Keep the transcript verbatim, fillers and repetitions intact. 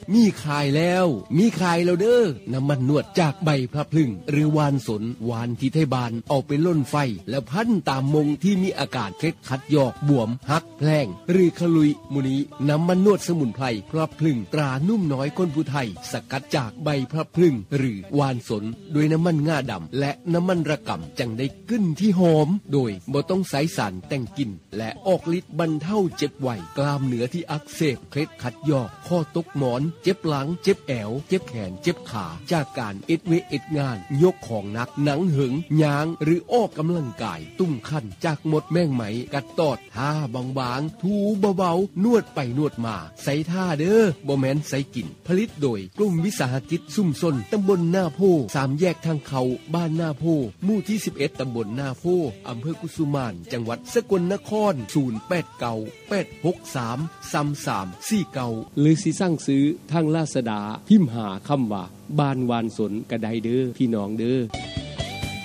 มีขายแล้วมีขายแล้วเด้อน้ำมันนวดจากใบพระพลึงหรือวานสนวานที่ไทยบานเอาไปล่นไฟแล้วพันตามมงที่มีอากาศเคล็ดคัดยอกบวมหักแพลงหรือขลุยมุนีน้ำมันนวดสมุนไพรพระพลึงตรานุ่มน้อยคนผู้ไทยสกัดจากใบพระพลึงหรือวานสนด้วยน้ำมันง่าดำและน้ำมันระกำจังได้กลิ่นที่หอมโดยบ่ต้องใส่สารแต่งกลิ่นและออกฤทธิ์บรรเทาเจ็บไวกล้ามเนื้อที่อักเสบเคล็ดขัดยอกข้อตกหมอนเจ็บหลังเจ็บแอวเจ็บแขนเจ็บขาจากการเอ็ดเวเอ็ดงานยกของหนักหนังหึงยางหรือออกกำลังกายตุ้มคันจากมดแมงไหมกัดตอดท่าบางๆถูเบาๆนวดไปนวดมาใส่ท่าเด้อบ่แม่นใส่กินผลิตโดยกลุ่มวิสาหกิจซุ่มซนตำบลหน้าโพสามแยกทางเขาบ้านหน้าโพหมู่ที่สิบเอ็ดตำบลหน้าโพอำเภอกุสุมานจังหวัดสกลนครศูนย์ แปด เก้า แปด หก สาม สาม สาม สี่ เก้าหรือสิสั่งซื้อทางลาซาด้าพิมพ์หาคำว่าบ้านวานสนกระไดเด้อพี่น้องเด้อ